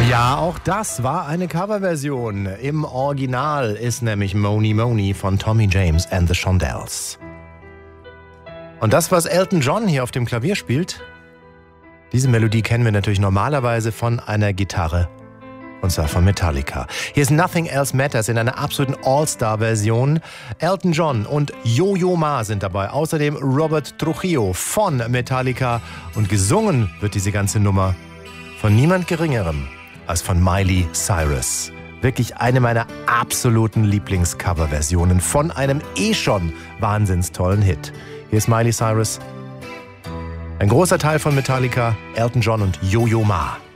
Ja, auch das war eine Coverversion. Im Original ist nämlich Mony Mony von Tommy James and the Shondells. Und das, was Elton John hier auf dem Klavier spielt, diese Melodie kennen wir natürlich normalerweise von einer Gitarre. Und zwar von Metallica. Hier ist Nothing Else Matters in einer absoluten All-Star-Version. Elton John und Yo-Yo Ma sind dabei. Außerdem Robert Trujillo von Metallica. Und gesungen wird diese ganze Nummer von niemand Geringerem als von Miley Cyrus. Wirklich eine meiner absoluten Lieblings-Cover-Versionen von einem schon wahnsinns tollen Hit. Hier ist Miley Cyrus. Ein großer Teil von Metallica, Elton John und Yo-Yo Ma.